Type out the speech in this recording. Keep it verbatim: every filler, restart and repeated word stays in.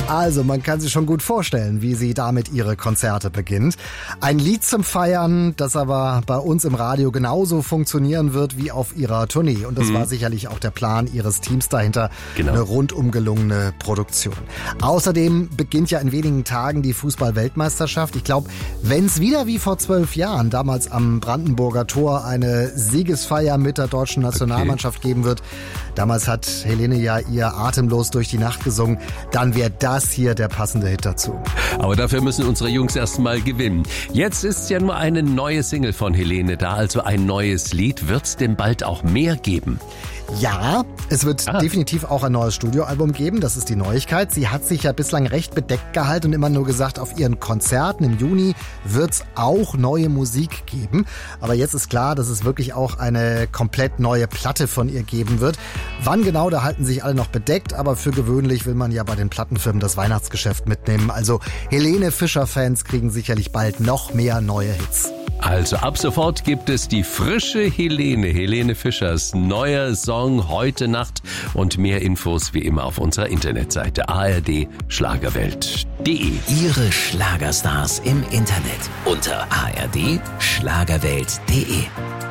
Also, man kann sich schon gut vorstellen, wie sie damit ihre Konzerte beginnt. Ein Lied zum Feiern, das aber bei uns im Radio genauso funktionieren wird wie auf ihrer Tournee. Und das mhm. war sicherlich auch der Plan ihres Teams dahinter. Genau. Eine rundum gelungene Produktion. Außerdem beginnt ja in wenigen Tagen die Fußball-Weltmeisterschaft. Ich glaube, wenn es wieder wie vor zwölf Jahren, damals am Brandenburger Tor, eine Siegesfeier mit der deutschen Nationalmannschaft okay. geben wird, damals hat Helene ja ihr Atemlos durch die Nacht gesungen, dann wäre das hier der passende Hit dazu. Aber dafür müssen unsere Jungs erstmal gewinnen. Jetzt ist ja nur eine neue Single von Helene da, also ein neues Lied. Wird es denn bald auch mehr geben? Ja, es wird ah. definitiv auch ein neues Studioalbum geben, das ist die Neuigkeit. Sie hat sich ja bislang recht bedeckt gehalten und immer nur gesagt, auf ihren Konzerten im Juni wird's auch neue Musik geben. Aber jetzt ist klar, dass es wirklich auch eine komplett neue Platte von ihr geben wird. Wann genau, da halten sich alle noch bedeckt, aber für gewöhnlich will man ja bei den Plattenfirmen das Weihnachtsgeschäft mitnehmen. Also Helene Fischer-Fans kriegen sicherlich bald noch mehr neue Hits. Also ab sofort gibt es die frische Helene, Helene Fischers neuer Song Heute Nacht und mehr Infos wie immer auf unserer Internetseite a r d schlagerwelt punkt d e. Ihre Schlagerstars im Internet unter a r d schlagerwelt punkt d e.